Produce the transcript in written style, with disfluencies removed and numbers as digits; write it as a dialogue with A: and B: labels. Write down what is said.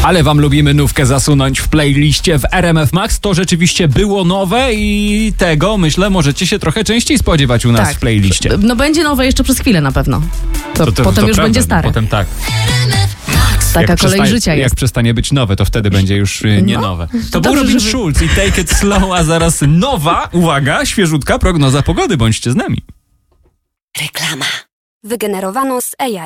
A: Ale wam lubimy nówkę zasunąć w playliście w RMF Max. To rzeczywiście było nowe i tego, myślę, możecie się trochę częściej spodziewać u nas w playliście.
B: No będzie nowe jeszcze przez chwilę na pewno. Potem już będzie stare.
A: Potem tak.
B: Taka kolej życia jest.
A: Jak przestanie być nowe, to wtedy będzie już nie nowe. To był
B: dobrze,
A: Robin Schulz i Take It Slow, a zaraz nowa, uwaga, świeżutka prognoza pogody. Bądźcie z nami.
C: Reklama. Wygenerowano z AI.